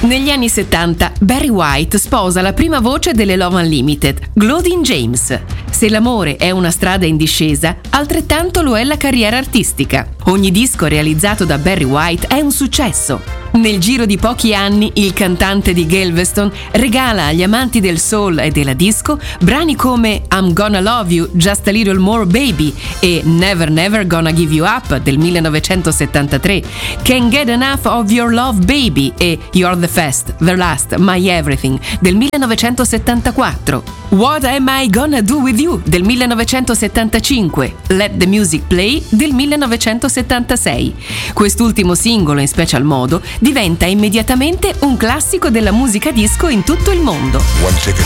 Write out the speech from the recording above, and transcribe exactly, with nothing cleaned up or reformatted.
Negli anni settanta Barry White sposa la prima voce delle Love Unlimited, Claudine James. Se l'amore è una strada in discesa, altrettanto lo è la carriera artistica. Ogni disco realizzato da Barry White è un successo. Nel giro di pochi anni il cantante di Galveston regala agli amanti del soul e della disco brani come I'm Gonna Love You, Just a Little More Baby e Never Never Gonna Give You Up del millenovecentosettantatré, Can't Get Enough of Your Love Baby e You're the First, the Last, My Everything del millenovecentosettantaquattro, What Am I Gonna Do With You del millenovecentosettantacinque, Let the Music Play del millenovecentosettantasei. Quest'ultimo singolo in special modo diventa immediatamente un classico della musica disco in tutto il mondo. One ticket